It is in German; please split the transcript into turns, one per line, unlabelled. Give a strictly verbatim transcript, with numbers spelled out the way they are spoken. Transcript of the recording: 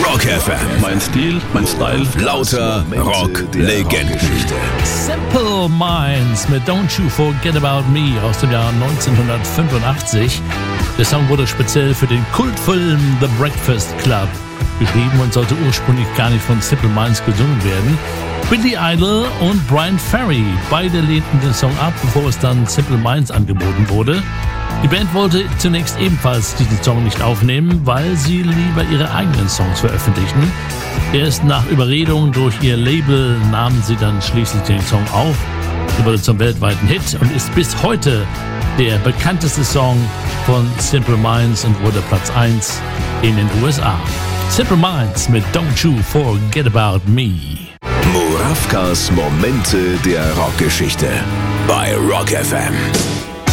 Rock F M.
Mein Stil, mein Style.
Lauter Rock-Legenden.
Simple Minds mit Don't You Forget About Me aus dem Jahr neunzehnhundertfünfundachtzig. Der Song wurde speziell für den Kultfilm The Breakfast Club geschrieben und sollte ursprünglich gar nicht von Simple Minds gesungen werden. Billy Idol und Bryan Ferry, beide lehnten den Song ab, bevor es dann Simple Minds angeboten wurde. Die Band wollte zunächst ebenfalls diesen Song nicht aufnehmen, weil sie lieber ihre eigenen Songs veröffentlichten. Erst nach Überredung durch ihr Label nahmen sie dann schließlich den Song auf. Er wurde zum weltweiten Hit und ist bis heute der bekannteste Song von Simple Minds und wurde Platz eins in den U S A. Simple Minds mit Don't You Forget About Me.
Murawkas Momente der Rockgeschichte bei Rock F M.